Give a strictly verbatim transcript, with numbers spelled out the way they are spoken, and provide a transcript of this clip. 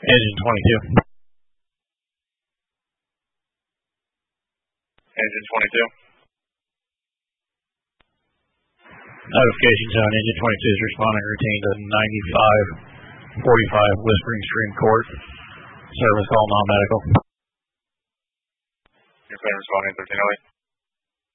Engine twenty-two. Engine twenty-two. Notification zone, engine twenty-two is responding routine to ninety-five forty-five Whispering Stream Court. Service call non-medical. You're responding thirteen oh eight.